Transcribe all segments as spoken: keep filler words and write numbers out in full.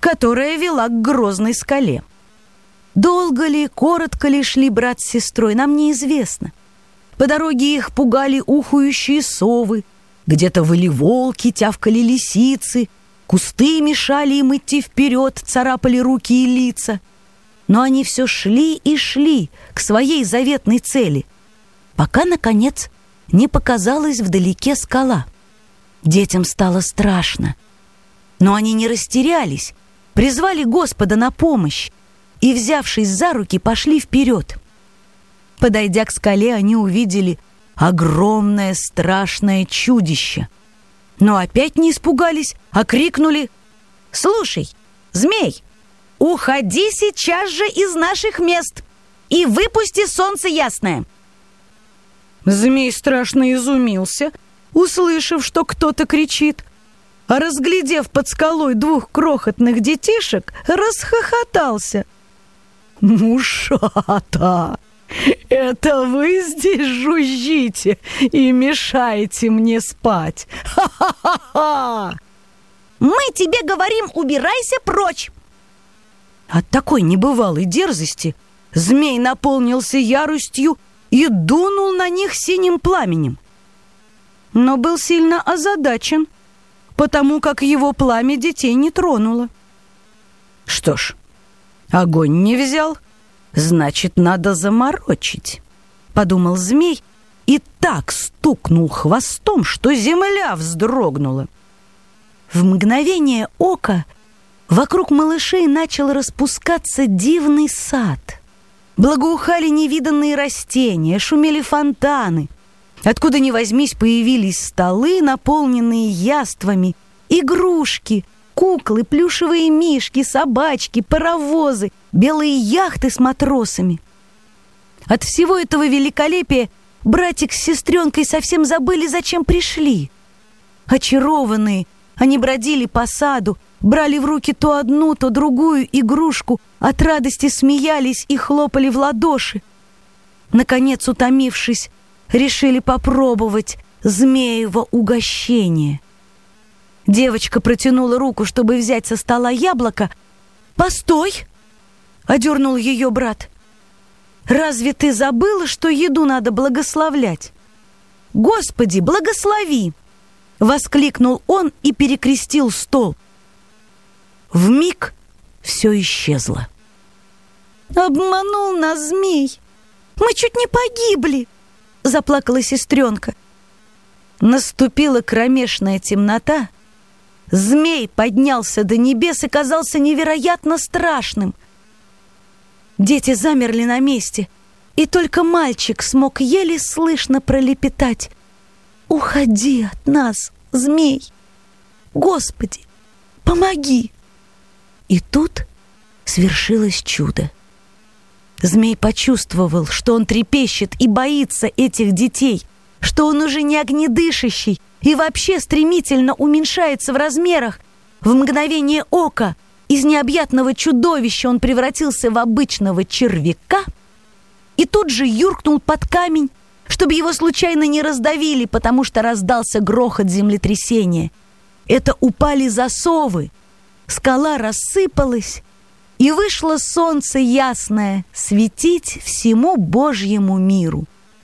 которая вела к грозной скале. Долго ли, коротко ли шли брат с сестрой, нам неизвестно. По дороге их пугали ухающие совы, где-то выли волки, тявкали лисицы, кусты мешали им идти вперед, царапали руки и лица. Но они все шли и шли к своей заветной цели, пока, наконец, не показалась вдалеке скала. Детям стало страшно, но они не растерялись, призвали Господа на помощь и, взявшись за руки, пошли вперед. Подойдя к скале, они увидели огромное страшное чудище. Но опять не испугались, а крикнули: «Слушай, змей, уходи сейчас же из наших мест и выпусти солнце ясное!» Змей страшно изумился, услышав, что кто-то кричит, а разглядев под скалой двух крохотных детишек, расхохотался. «Мушата! Это вы здесь жужжите и мешаете мне спать? Ха-ха-ха-ха! Мы тебе говорим, убирайся прочь!» От такой небывалой дерзости змей наполнился яростью и дунул на них синим пламенем. Но был сильно озадачен, потому как его пламя детей не тронуло. Что ж, огонь не взял, значит, надо заморочить, подумал змей и так стукнул хвостом, что земля вздрогнула. В мгновение ока вокруг малышей начал распускаться дивный сад. Благоухали невиданные растения, шумели фонтаны. Откуда ни возьмись, появились столы, наполненные яствами, игрушки, куклы, плюшевые мишки, собачки, паровозы, белые яхты с матросами. От всего этого великолепия братик с сестренкой совсем забыли, зачем пришли. Очарованные, они бродили по саду, брали в руки то одну, то другую игрушку, от радости смеялись и хлопали в ладоши. Наконец, утомившись, решили попробовать змеево угощение. Девочка протянула руку, чтобы взять со стола яблоко. «Постой!» — одернул ее брат. «Разве ты забыла, что еду надо благословлять? Господи, благослови!» — воскликнул он и перекрестил стол. Вмиг все исчезло. «Обманул нас змей! Мы чуть не погибли!» — заплакала сестренка. Наступила кромешная темнота. Змей поднялся до небес и казался невероятно страшным. Дети замерли на месте, и только мальчик смог еле слышно пролепетать: «Уходи от нас, змей! Господи, помоги!» И тут свершилось чудо. Змей почувствовал, что он трепещет и боится этих детей, что он уже не огнедышащий и вообще стремительно уменьшается в размерах. В мгновение ока из необъятного чудовища он превратился в обычного червяка и тут же юркнул под камень, чтобы его случайно не раздавили, потому что раздался грохот землетрясения. Это упали засовы, скала рассыпалась, и вышло солнце ясное светить всему Божьему миру.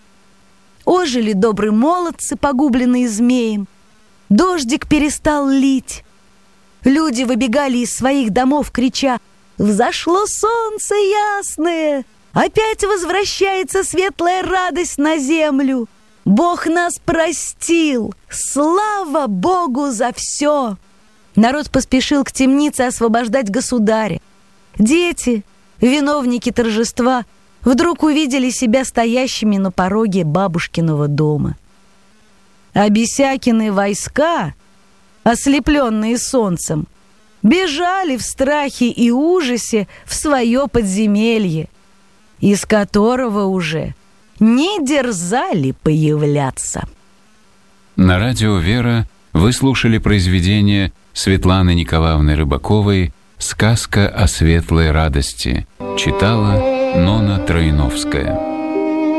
Ожили добрые молодцы, погубленные змеем. Дождик перестал лить. Люди выбегали из своих домов, крича: «Взошло солнце ясное! Опять возвращается светлая радость на землю! Бог нас простил! Слава Богу за все!» Народ поспешил к темнице освобождать государя. Дети, виновники торжества, вдруг увидели себя стоящими на пороге бабушкиного дома. А Бесякины войска, ослепленные солнцем, бежали в страхе и ужасе в свое подземелье, из которого уже не дерзали появляться. На радио «Вера» вы слушали произведение Светланы Николаевны Рыбаковой «Сказка о светлой радости». Читала Нона Троиновская.